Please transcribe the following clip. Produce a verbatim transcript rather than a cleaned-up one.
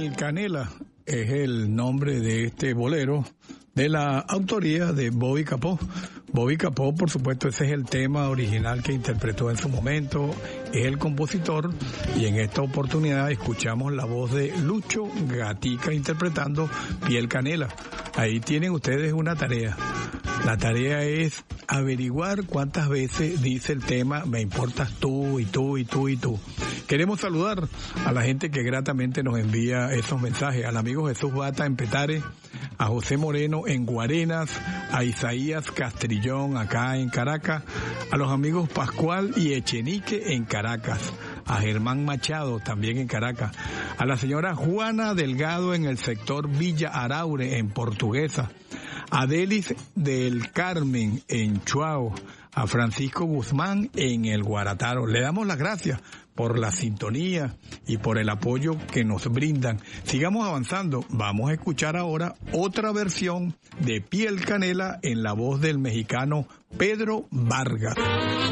Piel Canela es el nombre de este bolero de la autoría de Bobby Capó. Bobby Capó, por supuesto, ese es el tema original que interpretó en su momento, es el compositor, y en esta oportunidad escuchamos la voz de Lucho Gatica interpretando Piel Canela. Ahí tienen ustedes una tarea. La tarea es averiguar cuántas veces dice el tema "me importas tú y tú y tú y tú". Queremos saludar a la gente que gratamente nos envía esos mensajes, al amigo Jesús Bata en Petare, a José Moreno en Guarenas, a Isaías Castrillón acá en Caracas, a los amigos Pascual y Echenique en Caracas, a Germán Machado también en Caracas, a la señora Juana Delgado en el sector Villa Araure en Portuguesa, a Delis del Carmen en Chuao, a Francisco Guzmán en el Guarataro. Le damos las gracias por la sintonía y por el apoyo que nos brindan. Sigamos avanzando. Vamos a escuchar ahora otra versión de Piel Canela en la voz del mexicano Pedro Vargas.